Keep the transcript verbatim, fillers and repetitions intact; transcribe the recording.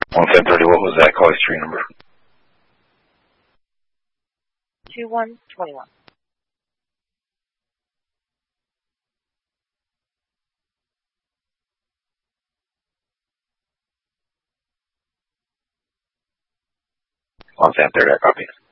one ten thirty, what was that call history number? two one two one. one ten thirty, I copy.